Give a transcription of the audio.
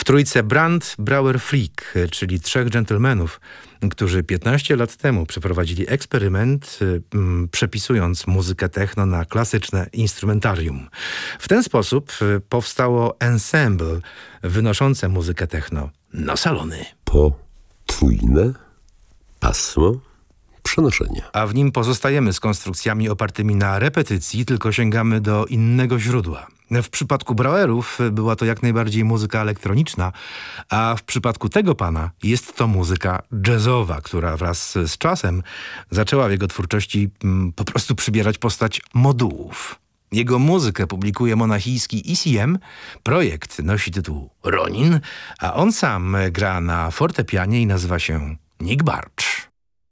W trójce Brand, Brauer, Frick, czyli trzech dżentelmenów, którzy 15 lat temu przeprowadzili eksperyment, przepisując muzykę techno na klasyczne instrumentarium. W ten sposób powstało ensemble wynoszące muzykę techno na salony. Potrójne pasmo przenoszenia. A w nim pozostajemy z konstrukcjami opartymi na repetycji, tylko sięgamy do innego źródła. W przypadku Brauerów była to jak najbardziej muzyka elektroniczna, a w przypadku tego pana jest to muzyka jazzowa, która wraz z czasem zaczęła w jego twórczości po prostu przybierać postać modułów. Jego muzykę publikuje monachijski ECM, projekt nosi tytuł Ronin, a on sam gra na fortepianie i nazywa się Nick Bartsch.